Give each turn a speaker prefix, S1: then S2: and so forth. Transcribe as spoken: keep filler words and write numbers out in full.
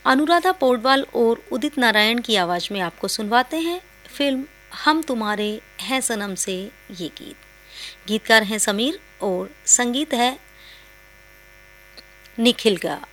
S1: अनुराधा पौडवाल और उदित नारायण की आवाज़ में आपको सुनवाते हैं फिल्म हम तुम्हारे हैं सनम से ये गीत। गीतकार हैं समीर और संगीत है निखिल का।